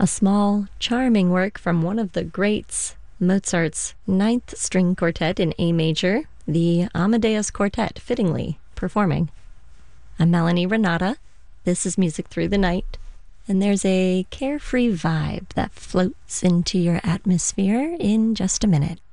A small, charming work from one of the greats, Mozart's Ninth String Quartet in A major, the Amadeus Quartet, fittingly performing. I'm Melanie Renata. This is Music Through the Night, and there's a carefree vibe that floats into your atmosphere in just a minute.